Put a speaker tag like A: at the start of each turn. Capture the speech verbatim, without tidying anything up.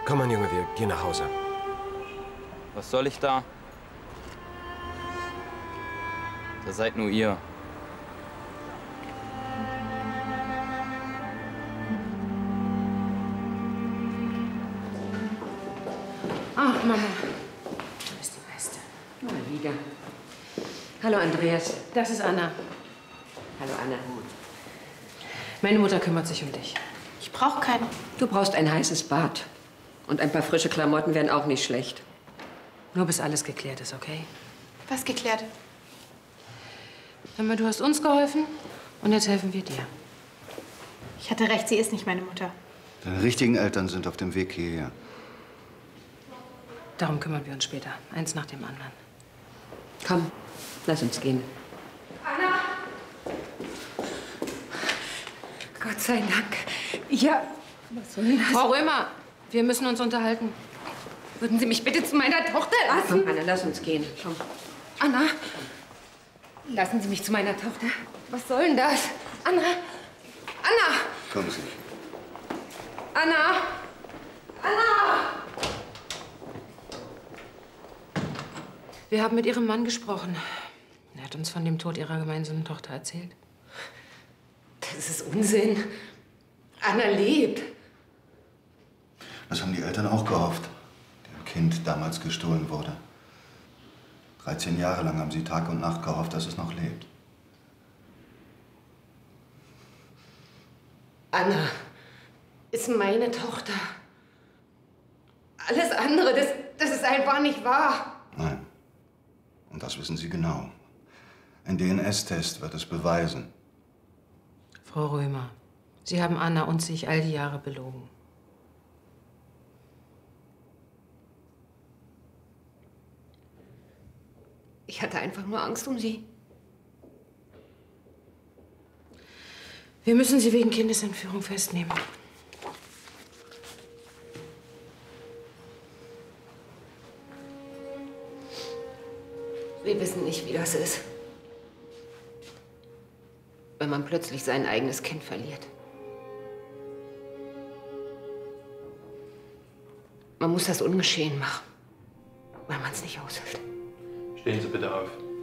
A: Komm, mein Junge, wir gehen nach Hause.
B: Was soll ich da? Da seid nur ihr.
C: Ach, Mama. Du bist die Beste. Mal wieder. Hallo, Andreas. Das ist Anna. Hallo, Anna. Meine Mutter kümmert sich um dich.
D: Ich brauche keine.
C: Du brauchst ein heißes Bad. Und ein paar frische Klamotten wären auch nicht schlecht. Nur bis alles geklärt ist, okay?
D: Was geklärt?
C: Hör mal, du hast uns geholfen und jetzt helfen wir dir.
D: Ich hatte recht, sie ist nicht meine Mutter.
E: Deine richtigen Eltern sind auf dem Weg hierher.
C: Darum kümmern wir uns später. Eins nach dem anderen. Komm, lass uns gehen.
D: Anna!
C: Gott sei Dank. Ja, was soll denn das? Frau Römer, wir müssen uns unterhalten. Würden Sie mich bitte zu meiner Tochter lassen? Komm, Anna, lass uns gehen. Komm. Anna, lassen Sie mich zu meiner Tochter. Was soll denn das? Anna! Anna!
E: Kommen Sie.
C: Anna! Anna! Wir haben mit Ihrem Mann gesprochen. Er hat uns von dem Tod Ihrer gemeinsamen Tochter erzählt. Das ist Unsinn. Anna lebt.
E: Das haben die Eltern auch gehofft, deren Kind damals gestohlen wurde. dreizehn Jahre lang haben sie Tag und Nacht gehofft, dass es noch lebt.
C: Anna ist meine Tochter. Alles andere, das, das ist einfach nicht wahr.
E: Nein. Und das wissen Sie genau. Ein D N S-Test wird es beweisen.
C: Frau Römer, Sie haben Anna und sich all die Jahre belogen. Ich hatte einfach nur Angst um Sie. Wir müssen Sie wegen Kindesentführung festnehmen. Wir wissen nicht, wie das ist, wenn man plötzlich sein eigenes Kind verliert. Man muss das ungeschehen machen, weil man es nicht aushält.
F: Stehen Sie bitte auf.